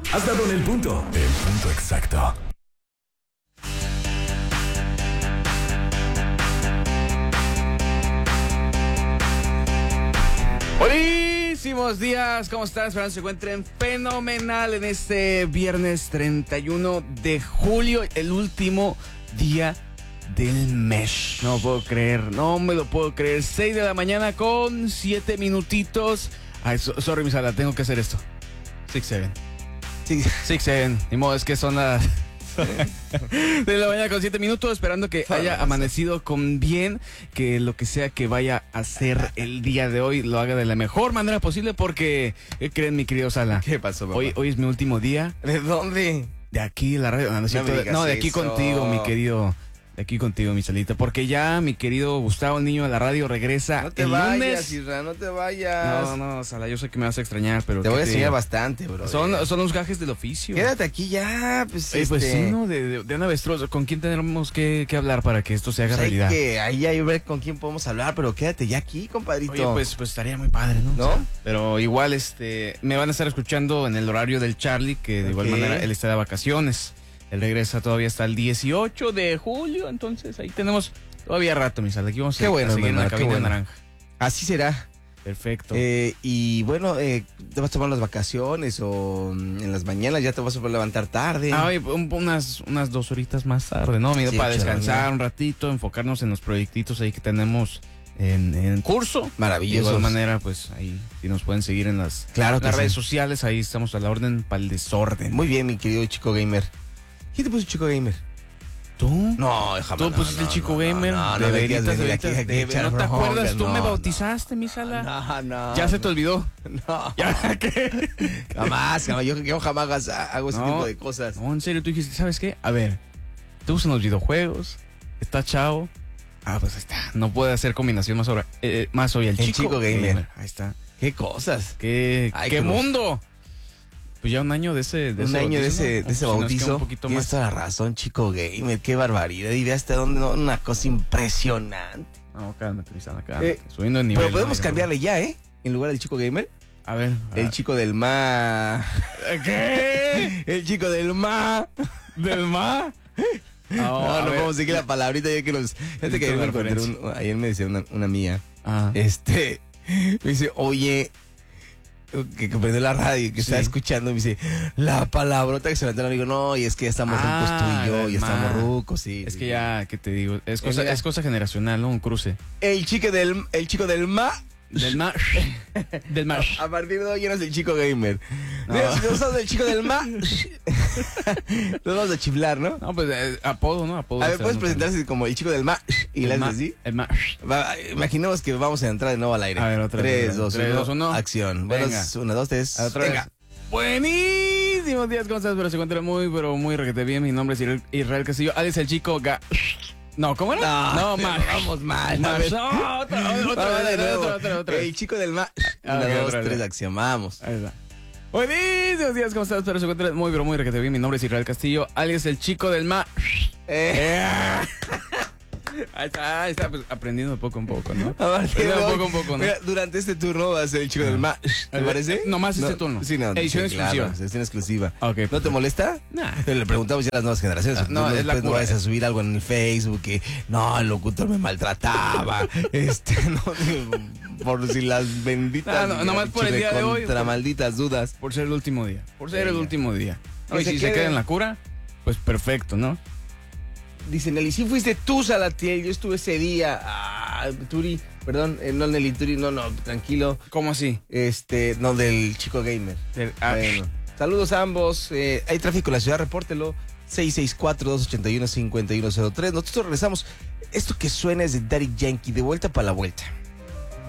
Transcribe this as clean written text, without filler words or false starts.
Has dado en el punto exacto. Buenísimos días, ¿cómo están? Esperando se encuentren fenomenal en este viernes 31 de julio, el último día del mes. No puedo creer, no me lo puedo creer. 6 de la mañana con 7 minutitos. Ay, sorry, mi sala, tengo que hacer esto. 6-7. 6-7. Ni modo, es que son las de la mañana con 7 minutos, esperando que haya amanecido con bien, que lo que sea que vaya a hacer el día de hoy lo haga de la mejor manera posible, porque, ¿qué creen, mi querido Sala? ¿Qué pasó, papá? Hoy es mi último día. ¿De dónde? De aquí, la radio. No, de aquí eso. contigo, mi querido. De aquí contigo, mi Salita, porque ya mi querido Gustavo, el niño de la radio, regresa No te el vayas, lunes. Isra, no te vayas. No, Sala, yo sé que me vas a extrañar, pero Te voy a enseñar bastante, bro. Son los gajes del oficio. Quédate aquí ya, pues. Pues sí, ¿no? De un avestruz. ¿Con quién tenemos que hablar para que esto se haga realidad? Que ahí hay que ver con quién podemos hablar, pero quédate ya aquí, compadrito. Oye, pues estaría muy padre, ¿no? ¿No? O sea, pero igual, me van a estar escuchando en el horario del Charlie, que de igual manera él está de vacaciones. Él regresa todavía hasta el 18 de julio, entonces ahí tenemos todavía rato, mi sala. Aquí vamos a seguir en la cabina naranja. Así será. Perfecto. Y bueno, ¿te vas a tomar las vacaciones o en las mañanas ya te vas a poder levantar tarde? Oye, unas 2 horitas más tarde, ¿no? Sí, para descansar un ratito, enfocarnos en los proyectitos ahí que tenemos en curso. Maravilloso. De igual manera, pues ahí, si nos pueden seguir en las redes sociales, ahí estamos a la orden para el desorden. Muy bien, mi querido chico gamer. ¿Quién te puso chico gamer? ¿Tú? No, jamás. ¿Tú pusiste el chico gamer? No, ¿No te acuerdas? No, ¿Tú me bautizaste, mi sala? No. ¿Ya se te olvidó? No. ¿Ya qué? Jamás. Yo jamás hago ese tipo de cosas. No, en serio, tú dijiste, ¿sabes qué? A ver, ¿te gustan los videojuegos? ¿Está chavo? Pues ahí está. No puede hacer combinación más hoy. El chico gamer. Ahí está. ¿Qué cosas? ¿Qué mundo? Pues ya un año de ese bautizo. Tienes toda la razón, chico gamer. Qué barbaridad. Y ve hasta dónde, ¿no? Una cosa impresionante. No, cálmate, cálmate. Subiendo el nivel. Pero podemos cambiarle ya, ¿eh? En lugar del chico gamer. A ver. El chico del ma. ¿Qué? El chico del ma. ¿Del ma? No podemos seguir la palabrita ya que nos. Fíjate que ayer me decía una mía. Me dice, oye, que prendió la radio y que estaba escuchando, me dice, la palabrota que se levantó, digo, no, y es que ya estamos rucos tú y yo, ya estamos rucos, sí. Es que ya, ¿qué te digo? Es cosa generacional, ¿no? Un cruce. El chico del ma. Del ma. A partir de hoy ya no es el chico gamer. No somos el chico del ma. Nos vamos a chiflar, ¿no? No, pues apodo, ¿no? Apodo. A ver, ¿puedes presentarse como el chico del ma? Y le haces así. El ma. Imaginemos que vamos a entrar de nuevo al aire. A ver, otra vez. 3, 2, 1. Acción. Venga. 1, 2, 3. Venga. Buenísimos días, ¿cómo estás? Pero se encuentra muy requete bien. Mi nombre es Israel Castillo. Alex el chico No, ¿cómo era? No, más. Vamos mal. No, otra. El chico del ma. 1, 2, 3, acción. Vamos. Ahí está. Buenísimos días, ¿cómo estás? Espero se encuentre muy requete bien. Mi nombre es Israel Castillo, alias el chico del ma. Ahí está, pues aprendiendo poco en poco, ¿no? Poco, ¿no? Mira, durante este turno va a ser el chico del ma. ¿Te parece? Nomás este turno. Sí, no. Edición exclusiva. Claro, edición exclusiva. Okay, ¿No te molesta? Nah. Le preguntamos ya a las nuevas generaciones. No, es la no vayas a subir algo en el Facebook que no, el locutor me maltrataba. Por si las benditas. Nomás por el día de hoy. Contra malditas dudas. Por ser el último día. El último día. No, y si se queda en la cura, pues perfecto, ¿no? Dice Nelly, sí fuiste tú, Salatiel, yo estuve ese día. Turi, perdón, no Nelly, Turi, no, tranquilo. ¿Cómo así? No, del chico gamer. Bueno, saludos a ambos. Hay tráfico en la ciudad, repórtelo. 664-281-5103. Nosotros regresamos. Esto que suena es de Daddy Yankee, de vuelta para la vuelta.